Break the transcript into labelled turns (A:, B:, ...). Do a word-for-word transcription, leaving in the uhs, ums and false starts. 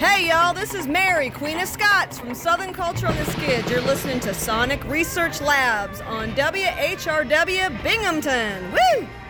A: Hey y'all, this is Mary, Queen of Scots from Southern Culture on the Skid. You're listening to Sonic Research Labs on W H R W Binghamton. Woo!